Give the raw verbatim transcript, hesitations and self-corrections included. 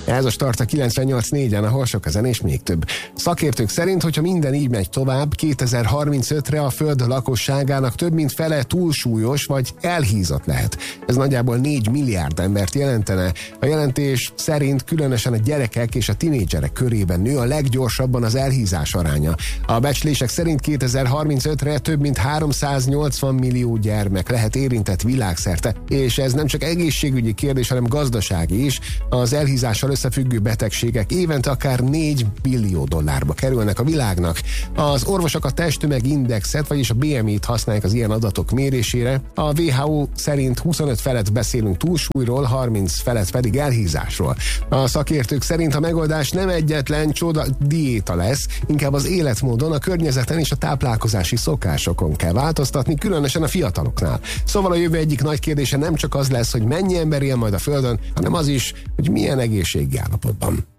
Ez a Start a kilencvennyolc négyen, ahol sok a zene és még több. Szakértők szerint, hogyha minden így megy tovább, kétezer-harmincötre a Föld lakosságának több mint fele túlsúlyos vagy elhízott lehet. Ez nagyjából négy milliárd embert jelentene. A jelentés szerint különösen a gyerekek és a tinédzserek körében nő a leggyorsabban az elhízás aránya. A becslések szerint kétezer-harmincötre több mint háromszáznyolcvan millió gyermek lehet érintett világszerte, és ez nem csak egészségügyi kérdés, hanem gazdasági is. Az elhízással összefüggő betegségek évente akár négy billió dollárba kerülnek a világnak. Az orvosok a testtömegindexet, vagyis a bé em i-t használják az ilyen adatok mérésére. A dupla vé há ó szerint huszonöt felett beszélünk túlsúlyról, harminc felett pedig elhízásról. A szakértők szerint a megoldás nem egyetlen csoda diéta lesz, inkább az életmódon, a környezeten és a táplálkozási szokásokon kell változtatni, különösen a fiataloknál. Szóval a jövő egyik nagy kérdése nem csak az lesz, hogy mennyi ember él majd a Földön, hanem az is, hogy milyen egészségi állapotban.